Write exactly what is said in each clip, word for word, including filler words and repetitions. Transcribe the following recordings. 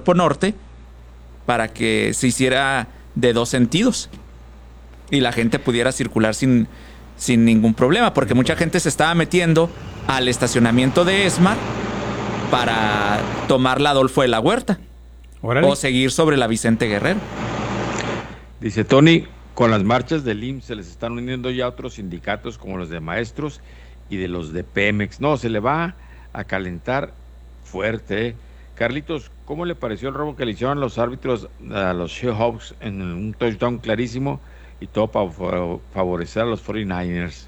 Cuerpo Norte para que se hiciera de dos sentidos y la gente pudiera circular sin, sin ningún problema, porque mucha gente se estaba metiendo al estacionamiento de Esmar para tomar la Adolfo de la Huerta. Órale. O seguir sobre la Vicente Guerrero. Dice Tony, con las marchas del I M S S se les están uniendo ya otros sindicatos como los de maestros y de los de Pemex. No, se le va a calentar fuerte, ¿eh? Carlitos, ¿cómo le pareció el robo que le hicieron los árbitros a los Seahawks en un touchdown clarísimo y todo para favorecer a los cuarenta y nueve ers?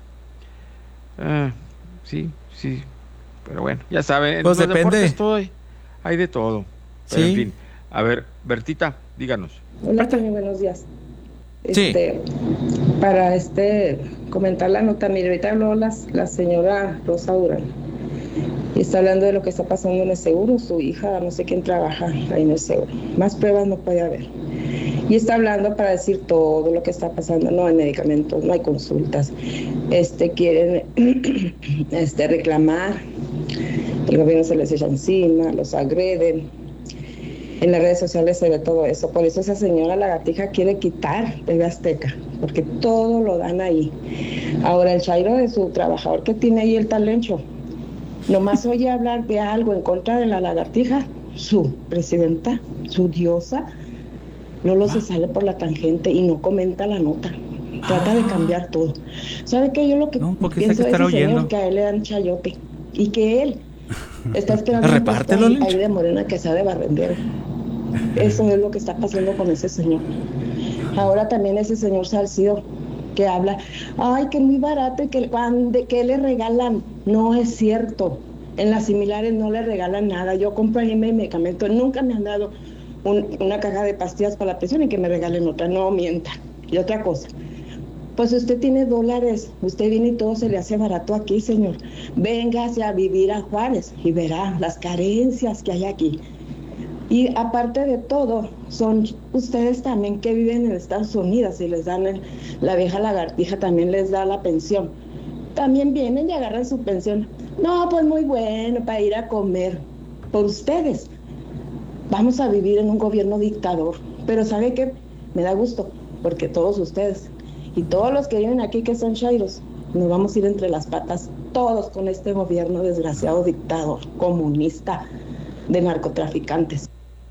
Ah, sí, sí, pero bueno, ya saben, pues en los depende. deportes todo hay, hay de todo. Pero sí. En fin, a ver, Bertita, díganos. Hola, Tony, buenos días. Este, sí. Para este comentar la nota, mire, ahorita habló la, la señora Rosa Durán y está hablando de lo que está pasando en el seguro. Su hija, no sé quién trabaja ahí en el seguro. Más pruebas no puede haber. Y está hablando para decir todo lo que está pasando. No hay medicamentos, no hay consultas. Este, quieren este, reclamar. El gobierno se les echa encima, los agreden. En las redes sociales se ve todo eso. Por eso esa señora lagartija quiere quitar T V Azteca, porque todo lo dan ahí. Ahora el chairo de su trabajador que tiene ahí el talencho, nomás oye hablar de algo en contra de la lagartija, su presidenta, su diosa, Lolo se sale por la tangente y no comenta la nota. Trata de cambiar todo. ¿Sabe qué? Yo lo que no, pienso es ese señor que a él le dan chayote y que él está esperando repártelo, ahí, ahí de Morena que sea de barrendero. Eso es lo que está pasando con ese señor. Ahora también ese señor Salcido que habla, ay, que muy barato y que, que le regalan. No es cierto. En las similares no le regalan nada. Yo compro ahí mi medicamento. Nunca me han dado un, una caja de pastillas para la presión y que me regalen otra. No mienta. Y otra cosa. Pues usted tiene dólares, usted viene y todo se le hace barato aquí, señor. Véngase a vivir a Juárez y verá las carencias que hay aquí. Y aparte de todo, son ustedes también que viven en Estados Unidos y les dan el, la vieja lagartija, también les da la pensión. También vienen y agarran su pensión. No, pues muy bueno, para ir a comer. Por ustedes. Vamos a vivir en un gobierno dictador. Pero ¿sabe qué? Me da gusto, porque todos ustedes y todos los que viven aquí que son chairos, nos vamos a ir entre las patas todos con este gobierno desgraciado dictador, comunista, de narcotraficantes.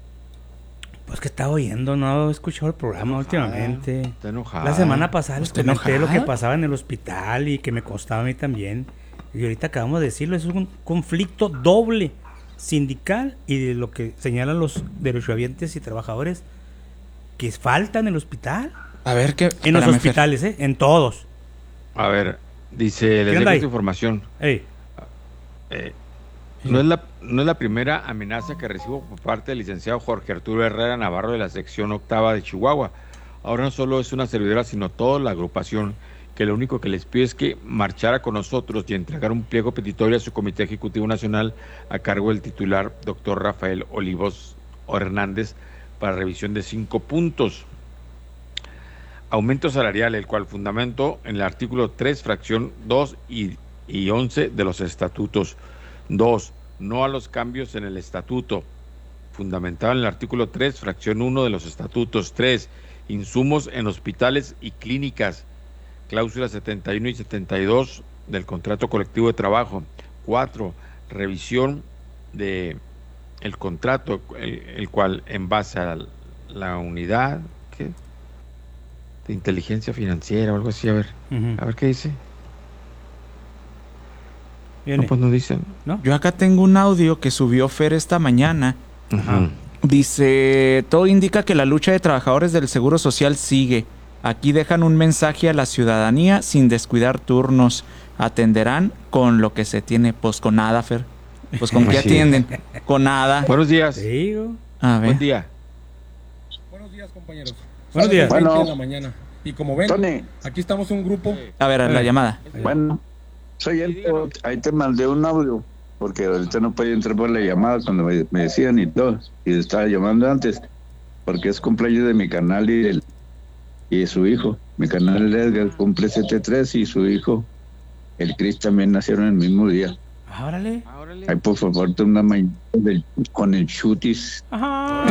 Pues que estaba oyendo, no he escuchado el programa enojada, últimamente. Está enojada. La semana pasada les comenté lo que enojada? pasaba en el hospital y que me costaba a mí también. Y ahorita acabamos de decirlo, es un conflicto doble sindical y de lo que señalan los derechohabientes y trabajadores que falta en el hospital. A ver qué. En los hospitales, ¿eh? En todos. A ver, dice, les dejo esta información. Hey. Eh, no, es la, no es la primera amenaza que recibo por parte del licenciado Jorge Arturo Herrera Navarro de la sección octava de Chihuahua. Ahora no solo es una servidora, sino toda la agrupación, que lo único que les pido es que marchara con nosotros y entregar un pliego petitorio a su Comité Ejecutivo Nacional a cargo del titular, doctor Rafael Olivos Hernández, para revisión de cinco puntos. Aumento salarial, el cual fundamento en el artículo tres, fracción dos y, y once de los estatutos. dos. No a los cambios en el estatuto, fundamentado en el artículo tres, fracción uno de los estatutos. tres. Insumos en hospitales y clínicas, cláusulas setenta y uno y setenta y dos del contrato colectivo de trabajo. cuatro. Revisión de el contrato, el, el cual en base a la unidad, ¿qué? de inteligencia financiera o algo así, a ver, uh-huh. a ver qué dice. Viene. No, pues no dicen. ¿No? Yo acá tengo un audio que subió Fer esta mañana. Uh-huh. Dice, todo indica que la lucha de trabajadores del Seguro Social sigue. Aquí dejan un mensaje a la ciudadanía sin descuidar turnos. Atenderán con lo que se tiene. Pues con nada, Fer. Pues con qué atienden. Con nada. Buenos días. A ver. Buen día. Buenos días, compañeros. Buenos días. Bueno, en la mañana. Y como ven, Tony, aquí estamos un grupo. A ver, a la llamada. Bueno, soy él. Ahí te mandé un audio, porque ahorita no podía entrar por la llamada cuando me, me decían y todo. Y estaba llamando antes, porque es cumpleaños de mi canal y, el, y de su hijo. Mi canal Edgar cumple setenta y tres y su hijo, el Chris, también nacieron el mismo día. Árale. Ay, por favor, te una mañana con el chutis. Ajá.